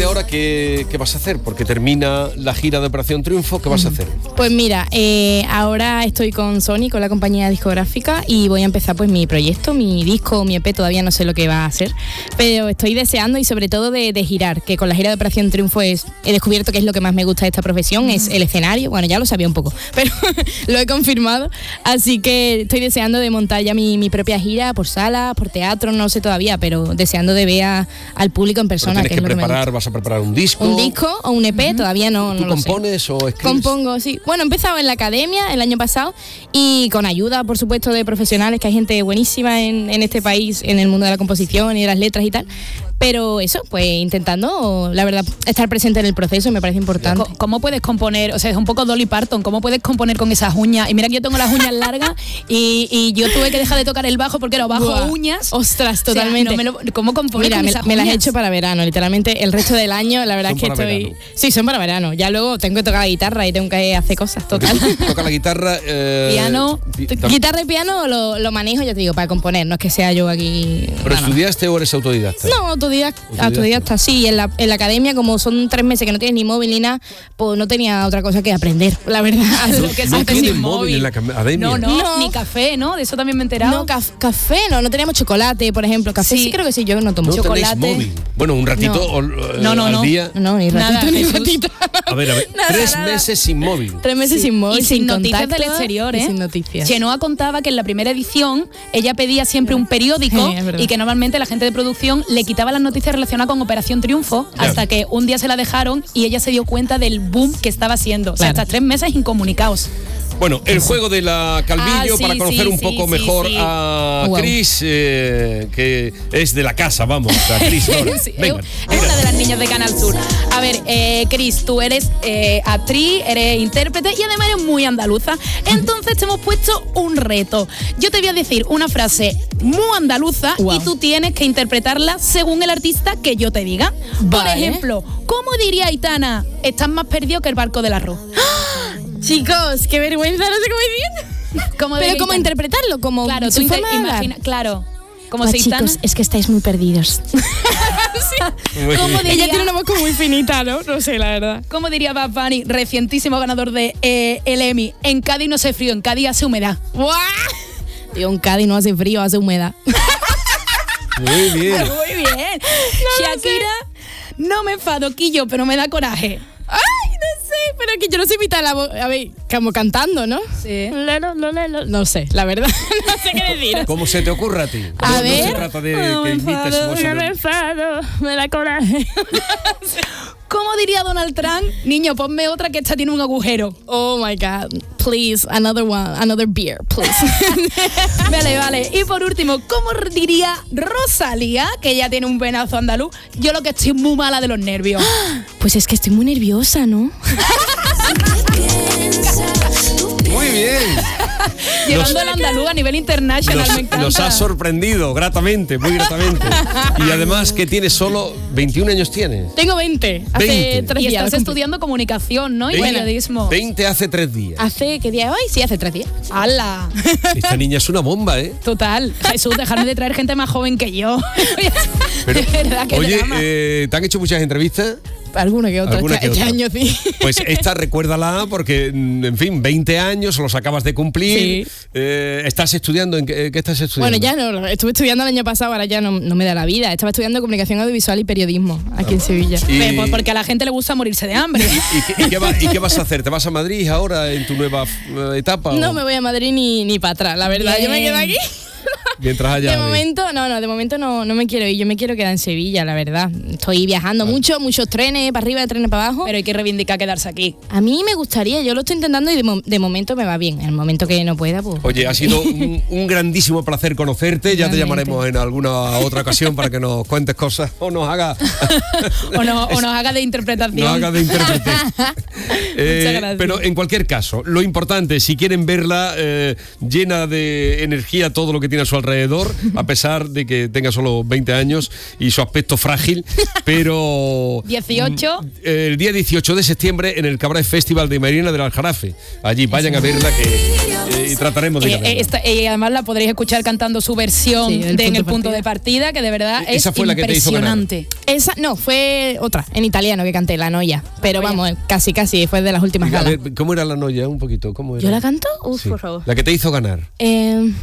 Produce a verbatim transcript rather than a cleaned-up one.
ahora qué, qué vas a hacer? Porque termina la gira de Operación Triunfo, ¿qué vas a hacer? Pues mira, eh, ahora estoy con Sony, con la compañía discográfica, y voy a empezar pues mi proyecto, mi disco, mi E P, todavía no sé lo que va a ser, pero estoy deseando y sobre todo de, de girar, que con la gira de Operación Triunfo es, he descubierto que es lo que más me gusta de esta profesión, mm. es el escenario. Bueno, ya lo sabía un poco, pero lo he confirmado, así que estoy deseando de montar ya mi, mi propia gira por sala, por teatro, no sé todavía, pero deseando de ver a, al público en persona. Tienes que, que preparar, que vas a preparar un disco. Un disco o un E P, uh-huh. todavía no, no ¿Tú lo sé. compones o escribes? Compongo, sí. Bueno, he empezado en la academia el año pasado y con ayuda, por supuesto, de profesionales, que hay gente buenísima en, en este país, en el mundo de la composición y de las letras y tal. Pero eso, pues intentando, la verdad, estar presente en el proceso me parece importante. ¿Cómo puedes componer? O sea, es un poco Dolly Parton. ¿Cómo puedes componer con esas uñas? Y mira que yo tengo las uñas largas y, y yo tuve que dejar de tocar el bajo porque era bajo Buah. uñas. Ostras, totalmente. O sea, no me lo, ¿Cómo compones Mira, con me, esas me uñas? las he hecho para verano, literalmente el resto del año, la verdad son es que para estoy... verano. Sí, son para verano. Ya luego tengo que tocar la guitarra y tengo que hacer cosas, total. Toca la guitarra... Eh, piano. pi- Guitarra y piano lo, lo manejo, ya te digo, para componer, no es que sea yo aquí... ¿Pero no, no. estudiaste o eres autodidacta? No, autodidacta, Autodidacta. autodidacta sí, en la, en la academia, como son tres meses que no tienes ni móvil ni nada, pues no tenía otra cosa que aprender, la verdad. No, Lo que no se hace tienes sin móvil en la academia. No, no, No. ni café, ¿no? De eso también me he enterado. No, caf- café, no, no teníamos chocolate, por ejemplo. Café sí, Sí. creo que sí, yo no tomo No chocolate. tenéis móvil. Bueno, un ratito No. o- eh, No, no, al no. día. No, ni ratito, Nada, ni Jesús. ratito. A ver, a ver, Nada, tres nada. meses sin móvil. Tres meses Sí. sin móvil, y sin noticias contacto, del exterior, y ¿eh? sin noticias. Chenoa contaba que en la primera edición ella pedía siempre un periódico Sí, es verdad. y que normalmente la gente de producción le quitaba las noticias relacionadas con Operación Triunfo Ya. hasta que un día se la dejaron y ella se dio cuenta del boom que estaba haciendo. O sea, Claro. hasta tres meses incomunicados. Bueno, el juego de la Calvillo Ah, sí, para conocer sí, un sí, poco sí, mejor sí. a Wow. Cris, eh, que es de la casa, vamos, a Cris Lora. Sí, Venga, es, es una de las niñas de Canal Sur. A ver, eh, Cris, tú eres eh, actriz, eres intérprete y además eres muy andaluza. Entonces te hemos puesto un reto. Yo te voy a decir una frase muy andaluza Wow. y tú tienes que interpretarla según el artista que yo te diga. Por Vale. ejemplo, ¿cómo diría Aitana? Estás más perdido que el barco del arroz. Chicos, qué vergüenza, no sé cómo decir. ¿Cómo Pero diría cómo Aitana? interpretarlo, como Claro, su tú inter- forma de hablar. imagina, claro. Como Ah, si Aitana. chicos, es que estáis muy perdidos. Muy ¿Cómo bien. diría- Ella tiene una voz como muy finita, ¿no? No sé, la verdad. ¿Cómo diría Bad Bunny, recientísimo ganador de eh, el Emmy? En Cádiz no hace frío, en Cádiz hace humedad. ¡Guau! Tío, en Cádiz no hace frío, hace humedad. Muy bien. Muy bien. Shakira, no me enfado, Quillo, pero me da coraje. Ay, no sé, pero que yo no sé imitar la voz. A ver, como cantando, ¿no? Sí. Lelo, lo, lelo. No sé, la verdad. No sé qué decir. ¿Cómo se te ocurre a ti? A no, no ver. se trata de No que me imites enfado, voz no en- me enfado, me da coraje. ¿Cómo diría Donald Trump? Niño, ponme otra que esta tiene un agujero. Oh my God, please, another one, another beer, please. Vale, vale. Y por último, ¿cómo diría Rosalía, que ya tiene un venazo andaluz? Yo lo que estoy muy mala de los nervios. Pues es que estoy muy nerviosa, ¿no? Muy bien. Llevando el andaluz a nivel internacional, Nos, me encanta. nos ha sorprendido gratamente, muy gratamente. Y además que tienes solo veintiún años tienes. Tengo veinte, hace veinte. tres Y días. estás cumplí. estudiando comunicación, ¿no? Y veinte periodismo. veinte hace tres días. ¿Hace qué día es hoy? Sí, hace tres días. ¡Hala! Esta niña es una bomba, ¿eh? Total. Jesús, dejarme de traer gente más joven que yo. Pero, De verdad, qué oye, drama. eh, ¿te han hecho muchas entrevistas? Alguna que otra, Alguna este, que este otra. año sí. Pues esta recuérdala porque, mm, en fin, veinte años, los acabas de cumplir. Sí. Eh, ¿Estás estudiando? ¿En qué, qué estás estudiando? Bueno, ya no, estuve estudiando el año pasado, ahora ya no, no me da la vida. Estaba estudiando comunicación audiovisual y periodismo aquí en Sevilla. Y- Ve, pues porque a la gente le gusta morirse de hambre. ¿Y qué, y qué va- y qué vas a hacer? ¿Te vas a Madrid ahora en tu nueva eh, etapa? No o me voy a Madrid ni, ni para atrás, la verdad. Yo me Bien. quedo aquí. Mientras haya... De momento, no, no, de momento no, no me quiero ir. Yo me quiero quedar en Sevilla, la verdad. Estoy viajando mucho, muchos trenes para arriba, trenes para abajo. Pero hay que reivindicar quedarse aquí. A mí me gustaría, yo lo estoy intentando y de, mo- de momento me va bien. En el momento que no pueda, pues. Oye, ha sido un, un grandísimo placer conocerte. Ya te Igualmente. llamaremos en alguna otra ocasión para que nos cuentes cosas o nos haga... O, no, o nos haga de interpretación. No haga de intérprete. Eh, Muchas gracias. pero en cualquier caso, lo importante, si quieren verla eh, llena de energía, todo lo que tiene a su alrededor, alrededor, a pesar de que tenga solo veinte años y su aspecto frágil, pero... dieciocho. El día dieciocho de septiembre en el Cabaret Festival de Marina del Aljarafe. Allí vayan a verla que eh, y trataremos de Eh, eh, esta- y además la podréis escuchar cantando su versión Sí, el de En punto el de punto partida. de partida, que de verdad es Esa fue la que te hizo ganar. impresionante. Esa, no, fue otra, en italiano que canté, La Noia. Pero Noia. vamos, casi, casi, fue de las últimas A galas. ver, ¿cómo era la noya? Un poquito, ¿cómo era? ¿Yo la canto? Uf, Sí. por favor. La que te hizo ganar. Eh,